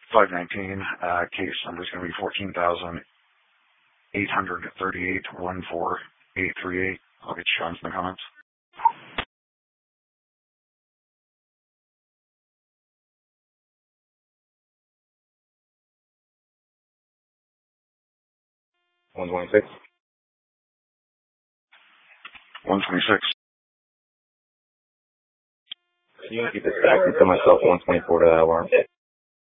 519. Case number is going to be 14,838-14838. I'll get Sean's in the comments. One 26. 126. Can you keep it back to myself 124 to that alarm?